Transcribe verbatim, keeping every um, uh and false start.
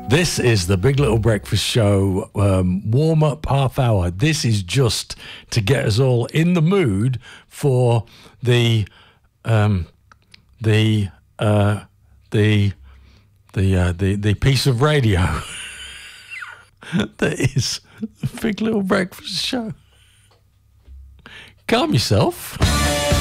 This is the Big Little Breakfast Show um, warm-up half hour. This is just to get us all in the mood for the um, the uh, the the uh, the the piece of radio that is the Big Little Breakfast Show. Calm yourself.